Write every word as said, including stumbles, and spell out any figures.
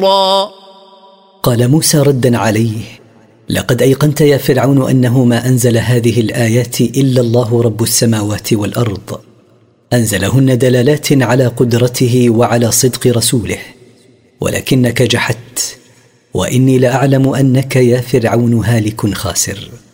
قال موسى ردا عليه: لقد أيقنت يا فرعون أنه ما أنزل هذه الآيات إلا الله رب السماوات والأرض، أنزلهن دلالات على قدرته وعلى صدق رسوله، ولكنك جحدت، وإني لأعلم أنك يا فرعون هالك خاسر.